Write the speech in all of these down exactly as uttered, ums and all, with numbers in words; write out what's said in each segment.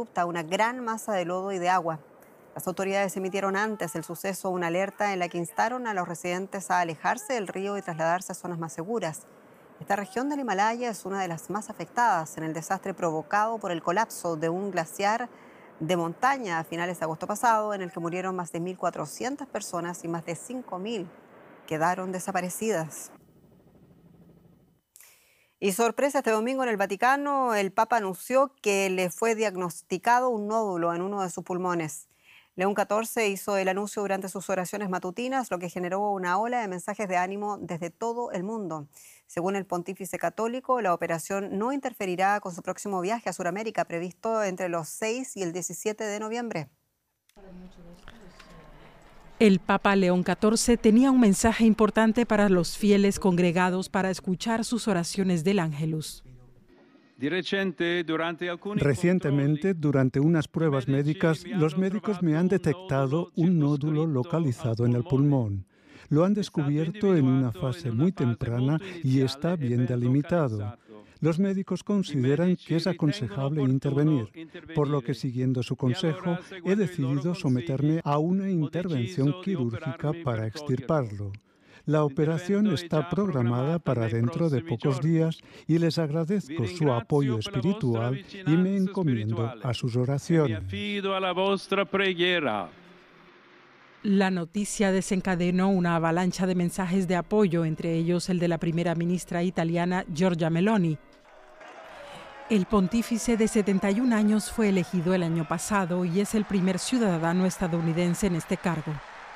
abrupta una gran masa de lodo y de agua. Las autoridades emitieron antes del suceso una alerta en la que instaron a los residentes a alejarse del río y trasladarse a zonas más seguras. Esta región del Himalaya es una de las más afectadas en el desastre provocado por el colapso de un glaciar de montaña a finales de agosto pasado, en el que murieron más de mil cuatrocientas personas y más de cinco mil quedaron desaparecidas. Y sorpresa, este domingo en el Vaticano, el Papa anunció que le fue diagnosticado un nódulo en uno de sus pulmones. León catorce hizo el anuncio durante sus oraciones matutinas, lo que generó una ola de mensajes de ánimo desde todo el mundo. Según el pontífice católico, la operación no interferirá con su próximo viaje a Sudamérica, previsto entre los seis y el diecisiete de noviembre. El Papa León catorce tenía un mensaje importante para los fieles congregados para escuchar sus oraciones del Ángelus. Recientemente, durante unas pruebas médicas, los médicos me han detectado un nódulo localizado en el pulmón. Lo han descubierto en una fase muy temprana y está bien delimitado. Los médicos consideran que es aconsejable intervenir, por lo que, siguiendo su consejo, he decidido someterme a una intervención quirúrgica para extirparlo. La operación está programada para dentro de pocos días y les agradezco su apoyo espiritual y me encomiendo a sus oraciones. La noticia desencadenó una avalancha de mensajes de apoyo, entre ellos el de la primera ministra italiana Giorgia Meloni. El pontífice de setenta y un años fue elegido el año pasado y es el primer ciudadano estadounidense en este cargo.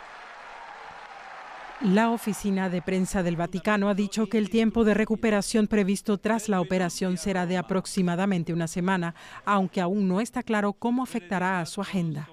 La oficina de prensa del Vaticano ha dicho que el tiempo de recuperación previsto tras la operación será de aproximadamente una semana, aunque aún no está claro cómo afectará a su agenda.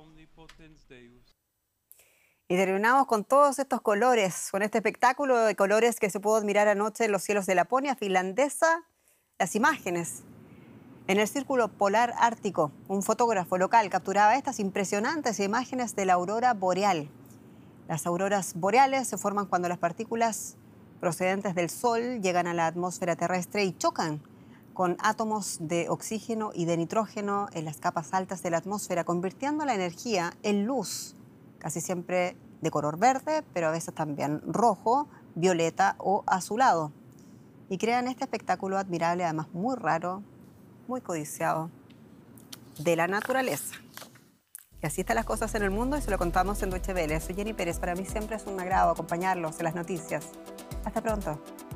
Y terminamos con todos estos colores, con este espectáculo de colores que se pudo admirar anoche en los cielos de Laponia finlandesa. Las imágenes. En el Círculo Polar Ártico, un fotógrafo local capturaba estas impresionantes imágenes de la aurora boreal. Las auroras boreales se forman cuando las partículas procedentes del Sol llegan a la atmósfera terrestre y chocan con átomos de oxígeno y de nitrógeno en las capas altas de la atmósfera, convirtiendo la energía en luz, casi siempre de color verde, pero a veces también rojo, violeta o azulado. Y crean este espectáculo admirable, además muy raro, muy codiciado, de la naturaleza. Y así están las cosas en el mundo y se lo contamos en Deutsche Welle. Soy Jenny Pérez. Para mí siempre es un agrado acompañarlos en las noticias. Hasta pronto.